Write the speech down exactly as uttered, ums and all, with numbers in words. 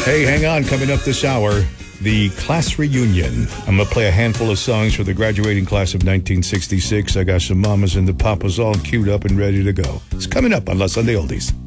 Hey, hang on. Coming up this hour, the class reunion. I'm going to play a handful of songs for the graduating class of nineteen sixty-six. I got some mamas and the papas all queued up and ready to go. It's coming up on La Sunday Oldies.